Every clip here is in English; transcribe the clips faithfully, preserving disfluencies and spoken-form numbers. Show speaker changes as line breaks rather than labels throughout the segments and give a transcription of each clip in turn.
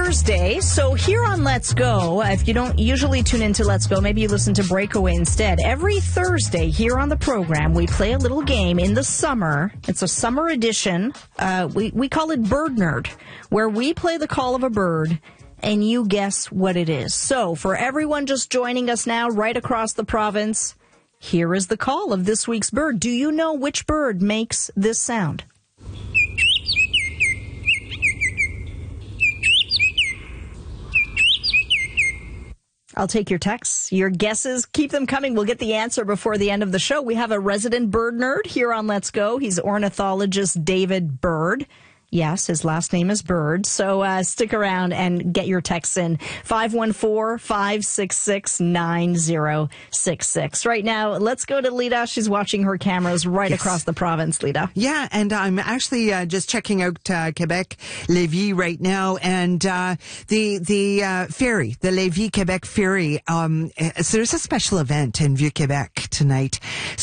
Thursday, so here on Let's Go, if you don't usually tune into Let's Go, maybe you listen to Breakaway instead. Every Thursday here on the program, we play a little game in the summer. It's a summer edition. Uh, we, we call it Bird Nerd, where we play the call of a bird and you guess what it is. So for everyone just joining us now right across the province, here is the call of this week's bird. Do you know which bird makes this sound? I'll take your texts, your guesses. Keep them coming. We'll get the answer before the end of the show. We have a resident bird nerd here on Let's Go. He's ornithologist David Bird. Yes, his last name is Bird. So uh, stick around and get your texts in. five one four, five six six, nine zero six six. Right now, let's go to Lita. She's watching her cameras right yes. across the province, Lita.
Yeah, and I'm actually uh, just checking out uh, Quebec Lévis right now. And uh, the the uh, ferry, the Lévis Quebec ferry, um, so there's a special event in Vieux-Quebec tonight.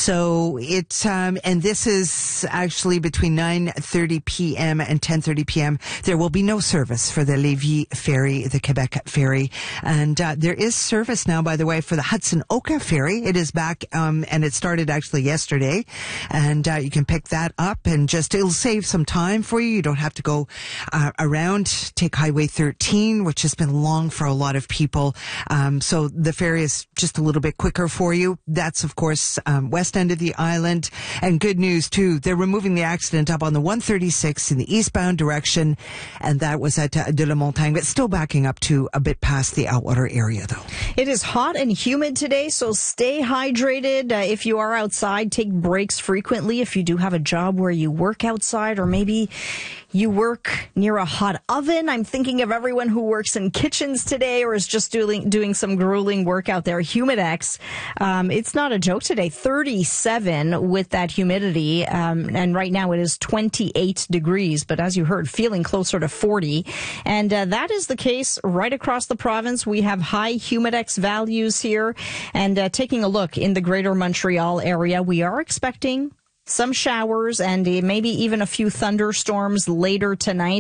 So it's, um, and this is actually between nine thirty p.m. and ten thirty p.m. There will be no service for the Lévis ferry, the Quebec ferry. And uh, there is service now, by the way, for the Hudson Oka ferry. It is back, um, and it started actually yesterday. And uh, you can pick that up and just, it'll save some time for you. You don't have to go uh, around, take Highway thirteen, which has been long for a lot of people. Um, so the ferry is just a little bit quicker for you. That's, of course, um, west end of the island. And good news, too, they're removing the accident up on the one thirty-six in the east bound direction, and that was at uh, de la Montagne, but still backing up to a bit past the Outwater area, though.
It is hot and humid today, so stay hydrated. Uh, if you are outside, take breaks frequently. If you do have a job where you work outside, or maybe you work near a hot oven. I'm thinking of everyone who works in kitchens today or is just doing doing some grueling work out there. Humidex, um, it's not a joke today. thirty-seven with that humidity, um, and right now it is twenty-eight degrees. But as you heard, feeling closer to forty, and uh, that is the case right across the province. We have high Humidex values here, and uh, taking a look in the Greater Montreal area, we are expecting some showers and maybe even a few thunderstorms later tonight.